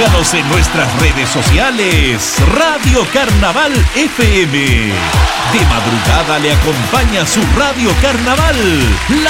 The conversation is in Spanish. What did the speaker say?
Síganos en nuestras redes sociales. Radio Carnaval FM. De madrugada le acompaña su Radio Carnaval.